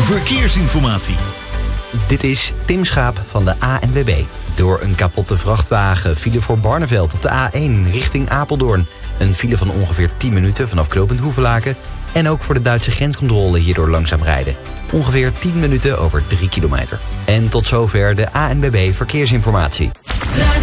verkeersinformatie. Dit is Tim Schaap van de ANWB. Door een kapotte vrachtwagen file voor Barneveld op de A1 richting Apeldoorn. Een file van ongeveer 10 minuten vanaf knooppunt Hoevelaken. En ook voor de Duitse grenscontrole hierdoor langzaam rijden. Ongeveer 10 minuten over 3 kilometer. En tot zover de ANWB verkeersinformatie.